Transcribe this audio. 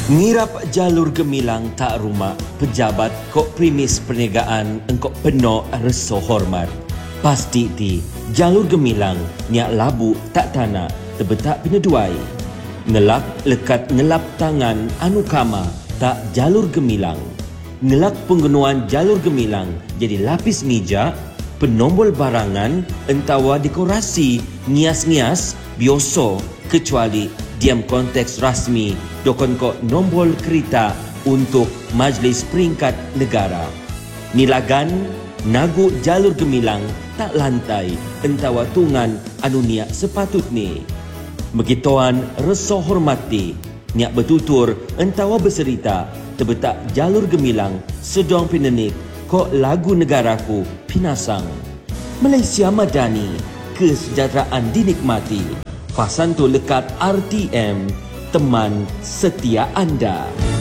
Ngirap jalur gemilang tak rumah, pejabat kok primis perniagaan engkau penuh rasa hormat. Pasti ti jalur gemilang niak labu tak tanah terbetak pineduai. Ngelak lekat ngelap tangan anu kama tak jalur gemilang. Ngelak penggunuan jalur gemilang jadi lapis meja, penombol barangan, entawa dekorasi, ngias-ngias, biasa kecuali diam konteks rasmi dokon ko nombol kereta untuk Majlis Peringkat Negara. Nilagan nagu jalur gemilang tak lantai entawa tungan anu niak sepatut ni. Begituan rasa hormati niak bertutur entawa berserita terbetak jalur gemilang sedang pinenik kok lagu negaraku pinasang. Malaysia Madani, kesejahteraan dinikmati. Fasan tu lekat RTM, teman setia anda.